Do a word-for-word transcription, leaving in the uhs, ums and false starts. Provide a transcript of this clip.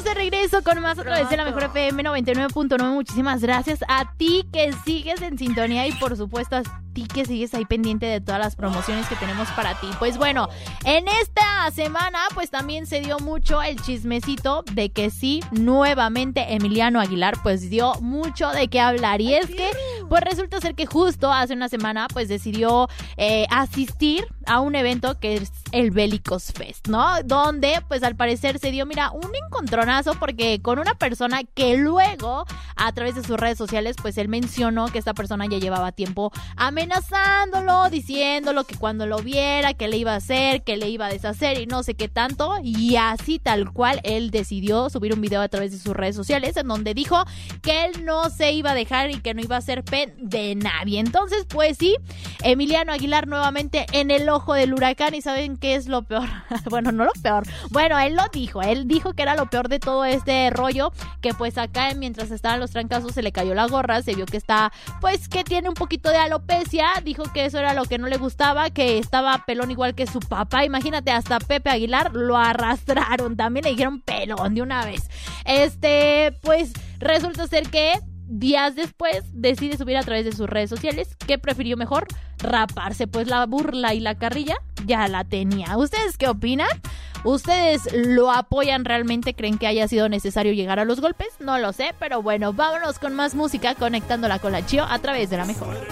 de regreso con más otra vez de la mejor F M noventa y nueve punto nueve. Muchísimas gracias a ti que sigues en sintonía y por supuesto a ti que sigues ahí pendiente de todas las promociones que tenemos para ti. Pues bueno, en esta semana pues también se dio mucho el chismecito de que sí, nuevamente Emiliano Aguilar pues dio mucho de qué hablar. Y es que pues resulta ser que justo hace una semana pues decidió eh, asistir a un evento que es el Bélicos Fest, ¿no? Donde pues al parecer se dio, mira, un encontronazo porque con una persona que luego a través de sus redes sociales pues él mencionó que esta persona ya llevaba tiempo amenazándolo, diciéndolo que cuando lo viera que le iba a hacer, que le iba a deshacer y no sé qué tanto, y así tal cual él decidió subir un video a través de sus redes sociales en donde dijo que él no se iba a dejar y que no iba a ser pen de nadie. Entonces pues sí, Emiliano Aguilar nuevamente en el ojo del huracán. ¿Y saben qué es lo peor? Bueno, no lo peor, bueno, él lo dijo, él dijo que era lo peor de todo este rollo, que pues acá mientras estaban los trancazos se le cayó la gorra, se vio que está, pues que tiene un poquito de alopecia, dijo que eso era lo que no le gustaba, que estaba pelón igual que su papá. Imagínate, hasta Pepe Aguilar lo arrastraron, también le dijeron pelón de una vez. Este, pues resulta ser que días después decide subir a través de sus redes sociales que prefirió mejor raparse, pues la burla y la carrilla ya la tenía. ¿Ustedes qué opinan? ¿Ustedes lo apoyan realmente? ¿Creen que haya sido necesario llegar a los golpes? No lo sé, pero bueno, vámonos con más música conectándola con la Chio a través de la mejor.